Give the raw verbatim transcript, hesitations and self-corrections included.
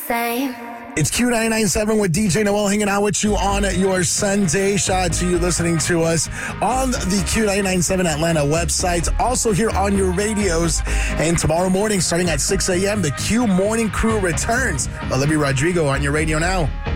same. It's Q ninety-nine point seven with D J Noel hanging out with you on your Sunday. Shout out to you listening to us on the Q ninety-nine point seven Atlanta website. Also here on your radios. And tomorrow morning, starting at six a.m., the Q Morning Crew returns. Olivia Rodrigo on your radio now.